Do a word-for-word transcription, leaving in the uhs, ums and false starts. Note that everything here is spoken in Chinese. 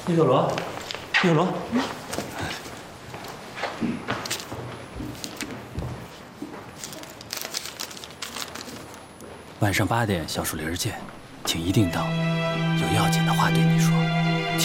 叶小罗，叶小罗，晚上八点小树林见，请一定到，有要紧的话对你说。